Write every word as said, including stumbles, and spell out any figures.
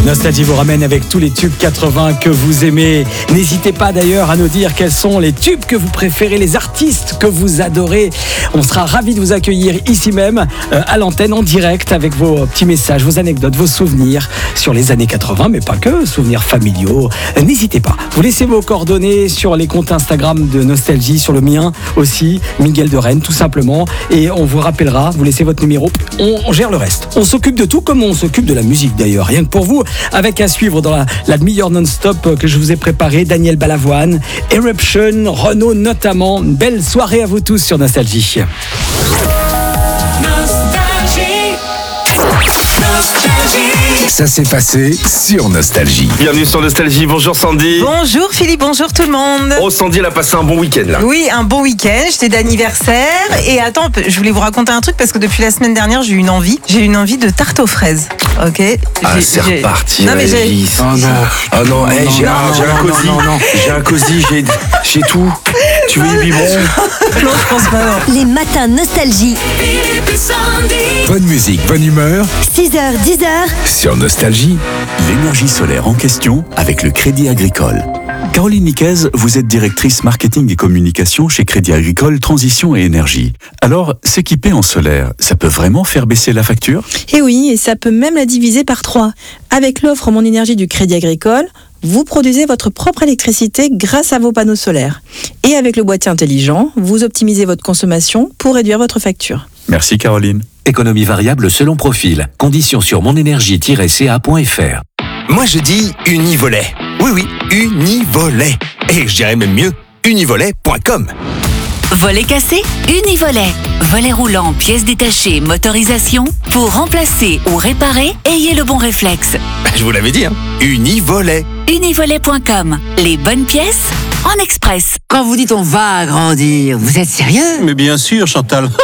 Nostalgie vous ramène avec tous les tubes quatre-vingts que vous aimez. N'hésitez pas d'ailleurs à nous dire quels sont les tubes que vous préférez, les artistes que vous adorez. On sera ravis de vous accueillir ici même, euh, à l'antenne, en direct, avec vos petits messages, vos anecdotes, vos souvenirs sur les années quatre-vingts, mais pas que, souvenirs familiaux. Euh, n'hésitez pas. Vous laissez vos coordonnées sur les comptes Instagram de Nostalgie, sur le mien aussi, Miguel de Rennes, tout simplement. Et on vous rappellera, vous laissez votre numéro, on, on gère le reste. On s'occupe de tout comme on s'occupe de la musique d'ailleurs, rien que pour vous, avec à suivre dans la, la demi-heure non-stop que je vous ai préparé, Daniel Balavoine, Eruption, Renaud notamment. Une belle soirée à vous tous sur Nostalgie. Ça s'est passé sur Nostalgie. Bienvenue sur Nostalgie, bonjour Sandy. Bonjour Philippe, bonjour tout le monde. Oh Sandy, elle a passé un bon week-end là. Oui, un bon week-end, j'étais d'anniversaire. Et attends, je voulais vous raconter un truc parce que depuis la semaine dernière, j'ai eu une envie. J'ai eu une envie de tarte aux fraises. Ok. Ah, J'ai- c'est j'ai- reparti. Non mais j'ai... Alice. Oh non. Oh non, hey, non, j'ai non, un, non, j'ai un non, cosy. non, non. J'ai un cosy, j'ai, j'ai tout. Tu veux du biberon? Non, je pense pas, non. Les matins Nostalgie. Bonne musique, bonne humeur six heures, dix heures. sur Nostalgie. L'énergie solaire en question avec le Crédit Agricole. Caroline Niquez, vous êtes directrice marketing et communication chez Crédit Agricole Transition et Énergie. Alors, s'équiper en solaire, ça peut vraiment faire baisser la facture? Et oui, et ça peut même la diviser par trois. Avec l'offre Mon Énergie du Crédit Agricole, vous produisez votre propre électricité grâce à vos panneaux solaires. Et avec le boîtier intelligent, vous optimisez votre consommation pour réduire votre facture. Merci Caroline. Économie variable selon profil. Conditions sur monénergie tiret c a point f r. Moi je dis Univolet. Oui oui, Univolet. Et je dirais même mieux, univolet point com. Volet cassé, Univolet. Volet roulant, pièces détachées, motorisation. Pour remplacer ou réparer, ayez le bon réflexe. Je vous l'avais dit, hein. Univolet. Univolet point com. Les bonnes pièces en express. Quand vous dites on va agrandir, vous êtes sérieux? Mais bien sûr, Chantal.